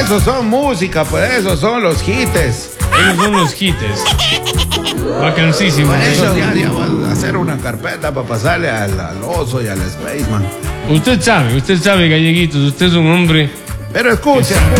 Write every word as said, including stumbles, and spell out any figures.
esos son música, pues esos son los hits. Esos son los hits. Bacanísimo. Eso ya, ya voy a hacer una carpeta para pasarle al, al oso y al Spaceman. Usted sabe, usted sabe, galleguitos, usted es un hombre. Pero escuche,